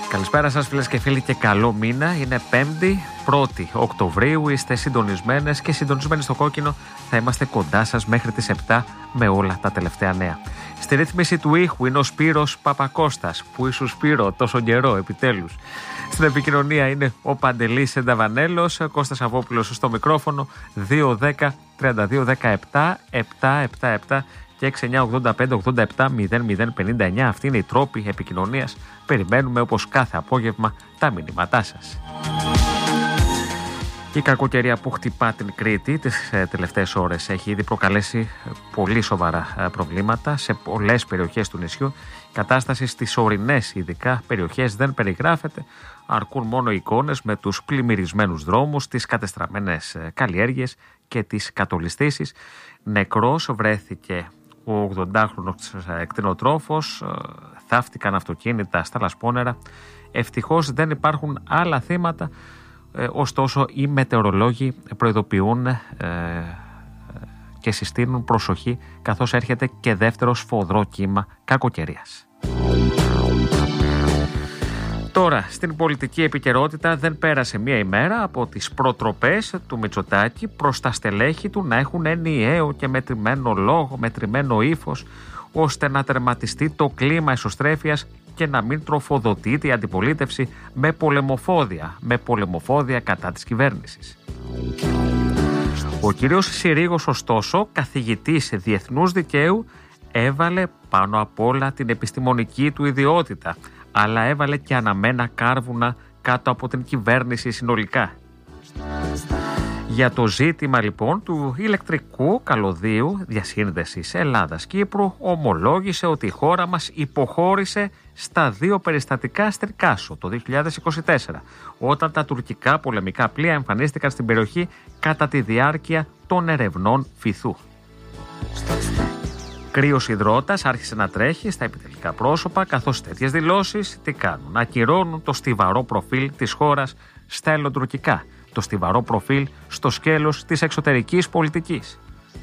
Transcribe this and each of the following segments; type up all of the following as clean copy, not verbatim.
Καλησπέρα σας φίλες και φίλοι και καλό μήνα. Είναι 5η, 1η Οκτωβρίου. Είστε συντονισμένες και συντονισμένοι στο κόκκινο. Θα είμαστε κοντά σας μέχρι τις 7 με όλα τα τελευταία νέα. Στη ρύθμιση του ήχου είναι ο Σπύρος Παπακώστας. Πού ήσου Σπύρο τόσο καιρό επιτέλους. Στην επικοινωνία είναι ο Παντελής Ενταβανέλος, Κώστας Αβόπουλος στο μικρόφωνο. 210 32 17 777 και 6985-87-00-59. Αυτή είναι η τρόπη επικοινωνίας. Περιμένουμε όπως κάθε απόγευμα τα μηνύματά σας. Η κακοκαιρία που χτυπά την Κρήτη τις τελευταίες ώρες έχει ήδη προκαλέσει πολύ σοβαρά προβλήματα σε πολλές περιοχές του νησιού. Η κατάσταση στις ορεινές ειδικά περιοχές δεν περιγράφεται. Αρκούν μόνο εικόνες με τους πλημμυρισμένους δρόμους, τις κατεστραμμένες καλλιέργειες και τις κατολιστήσεις. Νεκρός βρέθηκε ο 80χρονος κτηνοτρόφος, θαύτηκαν αυτοκίνητα στα Λασπόνερα. Ευτυχώς δεν υπάρχουν άλλα θύματα, ωστόσο οι μετεωρολόγοι προειδοποιούν και συστήνουν προσοχή καθώς έρχεται και δεύτερο σφοδρό κύμα κακοκαιρίας. Τώρα, στην πολιτική επικαιρότητα δεν πέρασε μία ημέρα από τις προτροπές του Μητσοτάκη προς τα στελέχη του να έχουν ενιαίο και μετρημένο λόγο, μετρημένο ύφος, ώστε να τερματιστεί το κλίμα εσωστρέφειας και να μην τροφοδοτείται η αντιπολίτευση με πολεμοφόδια κατά της κυβέρνησης. Ο κύριος Συρίγος, ωστόσο, καθηγητής διεθνούς δικαίου, έβαλε πάνω απ' όλα την επιστημονική του ιδιότητα, αλλά έβαλε και αναμένα κάρβουνα κάτω από την κυβέρνηση συνολικά. Για το ζήτημα λοιπόν του ηλεκτρικού καλωδίου διασύνδεσης Ελλάδας-Κύπρου ομολόγησε ότι η χώρα μας υποχώρησε στα 2 περιστατικά Στρικάσο το 2024, όταν τα τουρκικά πολεμικά πλοία εμφανίστηκαν στην περιοχή κατά τη διάρκεια των ερευνών Φυθού. Κρύος υδρότας άρχισε να τρέχει στα επιτελικά πρόσωπα, καθώς τέτοιες δηλώσεις τι κάνουν? Ακυρώνουν το στιβαρό προφίλ της χώρας στα ελλοτουρκικά, το στιβαρό προφίλ στο σκέλος της εξωτερικής πολιτικής.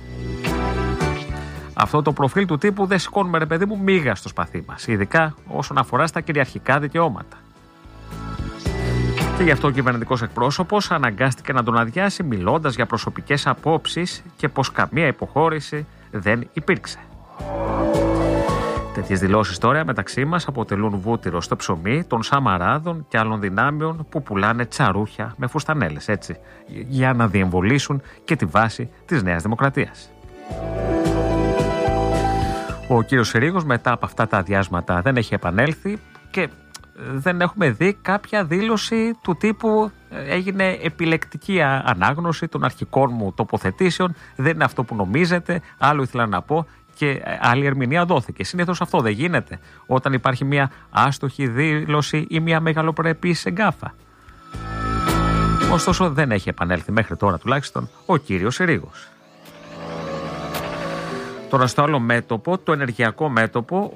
Αυτό το προφίλ του τύπου δεν σηκώνουμε ρε παιδί μου μίγα στο σπαθί μας, ειδικά όσον αφορά στα κυριαρχικά δικαιώματα. Και γι' αυτό ο κυβερνητικός εκπρόσωπος αναγκάστηκε να τον αδειάσει μιλώντας για προσωπικές απόψεις και πως καμία υποχώρηση δεν υπήρξε. Τέτοιες δηλώσεις τώρα μεταξύ μας αποτελούν βούτυρο στο ψωμί των Σαμαράδων και άλλων δυνάμεων που πουλάνε τσαρούχια με φουστανέλες, έτσι, για να διεμβολήσουν και τη βάση της Νέας Δημοκρατίας. Ο κύριος Συρίγος μετά από αυτά τα αδειάσματα δεν έχει επανέλθει και δεν έχουμε δει κάποια δήλωση του τύπου έγινε επιλεκτική ανάγνωση των αρχικών μου τοποθετήσεων, δεν είναι αυτό που νομίζετε, άλλο ήθελα να πω και άλλη ερμηνεία δόθηκε. Συνήθως αυτό δεν γίνεται όταν υπάρχει μια άστοχη δήλωση ή μια μεγαλοπρεπής εγκάφα. Ωστόσο δεν έχει επανέλθει μέχρι τώρα τουλάχιστον ο κύριος Συρίγος. Τώρα στο άλλο μέτωπο, το ενεργειακό μέτωπο,